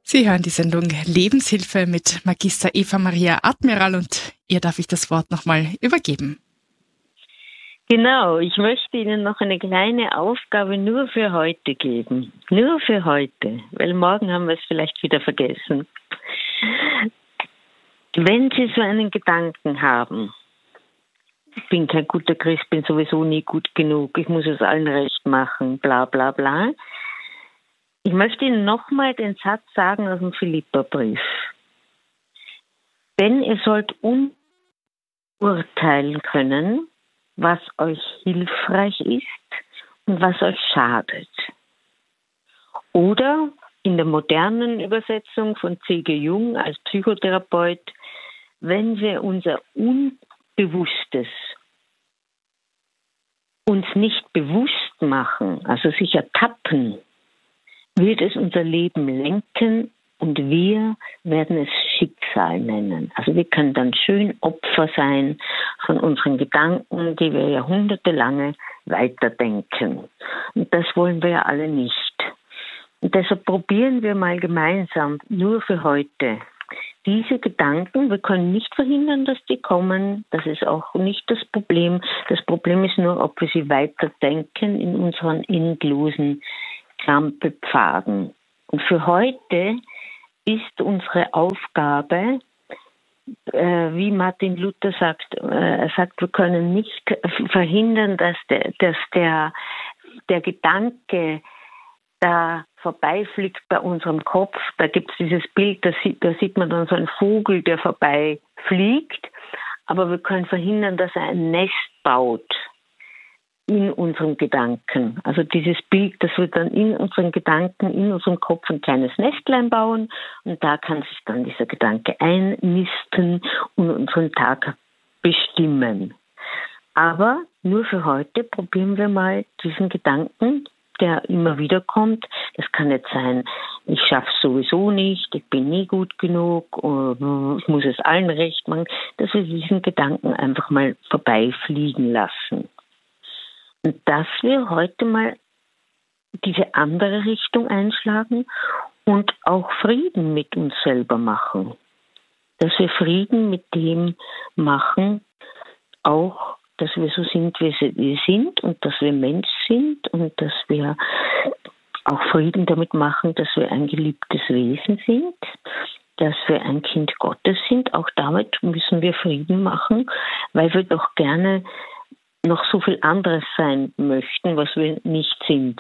Sie hören die Sendung Lebenshilfe mit Magister Eva Maria Admiral und ihr darf ich das Wort nochmal übergeben. Genau, ich möchte Ihnen noch eine kleine Aufgabe nur für heute geben. Nur für heute, weil morgen haben wir es vielleicht wieder vergessen. Wenn Sie so einen Gedanken haben, ich bin kein guter Christ, bin sowieso nie gut genug, ich muss es allen recht machen, bla bla bla. Ich möchte Ihnen nochmal den Satz sagen aus dem Philipperbrief. Denn ihr sollt urteilen können, was euch hilfreich ist und was euch schadet. Oder in der modernen Übersetzung von C.G. Jung als Psychotherapeut, wenn wir unser Unbewusstes uns nicht bewusst machen, also sich ertappen, wird es unser Leben lenken und wir werden es Schicksal nennen. Also wir können dann schön Opfer sein von unseren Gedanken, die wir jahrhundertelange weiterdenken. Und das wollen wir ja alle nicht. Und deshalb probieren wir mal gemeinsam, nur für heute, diese Gedanken, wir können nicht verhindern, dass die kommen, das ist auch nicht das Problem. Das Problem ist nur, ob wir sie weiterdenken in unseren endlosen Trampelpfaden. Und für heute ist unsere Aufgabe, wie Martin Luther sagt, er sagt, wir können nicht verhindern, dass der Gedanke da vorbeifliegt bei unserem Kopf. Da gibt es dieses Bild, da sieht man dann so einen Vogel, der vorbeifliegt. Aber wir können verhindern, dass er ein Nest baut in unseren Gedanken. Also dieses Bild, dass wir dann in unseren Gedanken, in unserem Kopf ein kleines Nestlein bauen und da kann sich dann dieser Gedanke einnisten und unseren Tag bestimmen. Aber nur für heute probieren wir mal diesen Gedanken, der immer wieder kommt. Es kann nicht sein, ich schaffe es sowieso nicht, ich bin nie gut genug, ich muss es allen recht machen, dass wir diesen Gedanken einfach mal vorbeifliegen lassen. Und dass wir heute mal diese andere Richtung einschlagen und auch Frieden mit uns selber machen. Dass wir Frieden mit dem machen, auch, dass wir so sind, wie wir sind und dass wir Mensch sind und dass wir auch Frieden damit machen, dass wir ein geliebtes Wesen sind, dass wir ein Kind Gottes sind. Auch damit müssen wir Frieden machen, weil wir doch gerne noch so viel anderes sein möchten, was wir nicht sind.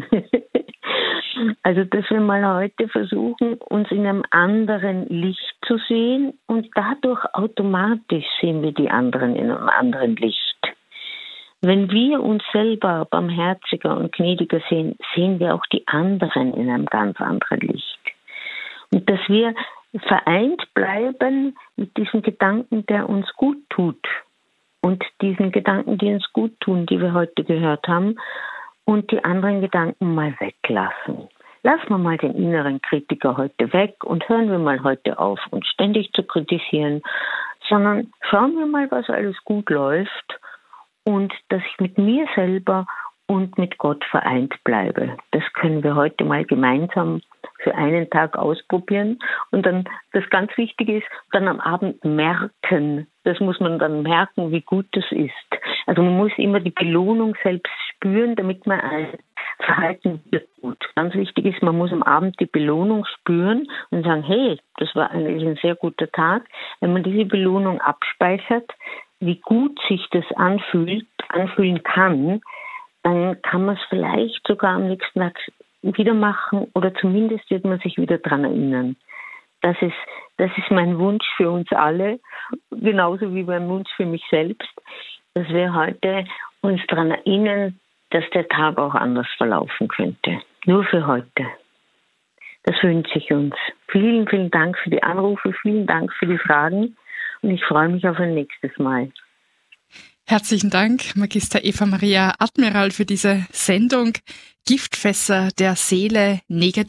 Also, dass wir mal heute versuchen, uns in einem anderen Licht zu sehen und dadurch automatisch sehen wir die anderen in einem anderen Licht. Wenn wir uns selber barmherziger und gnädiger sehen, sehen wir auch die anderen in einem ganz anderen Licht. Und dass wir vereint bleiben mit diesem Gedanken, der uns gut tut. Und diesen Gedanken, die uns gut tun, die wir heute gehört haben, und die anderen Gedanken mal weglassen. Lassen wir mal den inneren Kritiker heute weg und hören wir mal heute auf, uns ständig zu kritisieren, sondern schauen wir mal, was alles gut läuft und dass ich mit mir selber und mit Gott vereint bleibe. Das können wir heute mal gemeinsam für einen Tag ausprobieren. Und dann, das ganz Wichtige ist, dann am Abend merken. Das muss man dann merken, wie gut das ist. Also man muss immer die Belohnung selbst spüren, damit man ein Verhalten wird gut. Ganz wichtig ist, man muss am Abend die Belohnung spüren und sagen, hey, das war eigentlich ein sehr guter Tag. Wenn man diese Belohnung abspeichert, wie gut sich das anfühlen kann, dann kann man es vielleicht sogar am nächsten Tag wieder machen oder zumindest wird man sich wieder daran erinnern. Das ist mein Wunsch für uns alle, genauso wie mein Wunsch für mich selbst, dass wir heute uns daran erinnern, dass der Tag auch anders verlaufen könnte. Nur für heute. Das wünsche ich uns. Vielen, vielen Dank für die Anrufe, vielen Dank für die Fragen und ich freue mich auf ein nächstes Mal. Herzlichen Dank, Magister Eva Maria Admiral, für diese Sendung Giftfässer der Seele,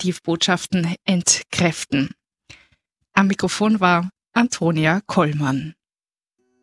Negativbotschaften entkräften. Am Mikrofon war Antonia Kollmann.